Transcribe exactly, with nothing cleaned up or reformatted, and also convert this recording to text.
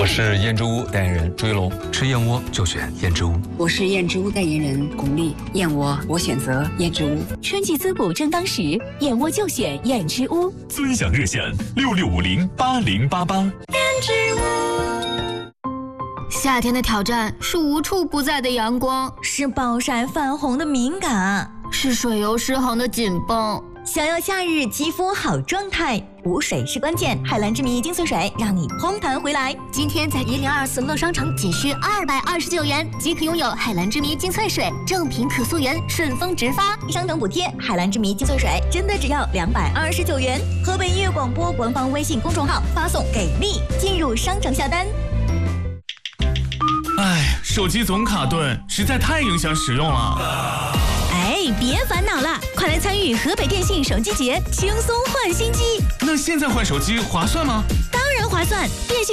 我是燕之屋代言人朱一龙， 吃燕窝就选燕之屋。 我是燕之屋代言人巩俐，燕窝我选择燕之屋。 春季滋补正当时，燕窝就选燕之屋。 尊享热线六六五零八零八八。燕之屋。夏天的挑战是无处不在的阳光， 是暴晒泛红的敏感， 是水油失衡的紧绷。 想要夏日肌肤好状态，补水是关键。海蓝之谜精粹水让你嘭弹回来。 今天在一零二四乐商城仅需二百二十九元即可拥有海蓝之谜精粹水，正品可溯源，顺丰直发， 商城补贴。海蓝之谜精粹水真的只要两百二十九元。河北音乐广播官方微信公众号发送给力进入商城下单。 哎，手机总卡顿，实在太影响使用了。 哎，别烦恼了，快来参与河北电信手机节，轻松换新机。 那现在换手机划算吗？ 当然划算，电信。